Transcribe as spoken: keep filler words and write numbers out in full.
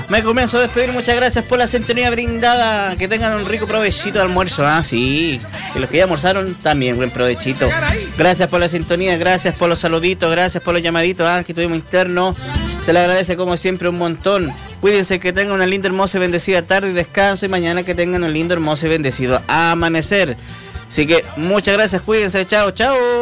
Me comienzo a despedir. Muchas gracias por la sintonía brindada. Que tengan un rico provechito de almuerzo. Ah, sí. Y los que ya almorzaron, también buen provechito. Gracias por la sintonía, gracias por los saluditos, gracias por los llamaditos ah, que tuvimos internos. Se le agradece como siempre un montón. Cuídense, que tengan una linda, hermosa y bendecida tarde y descanso. Y mañana que tengan un lindo, hermoso y bendecido amanecer. Así que muchas gracias, cuídense. Chao, chao.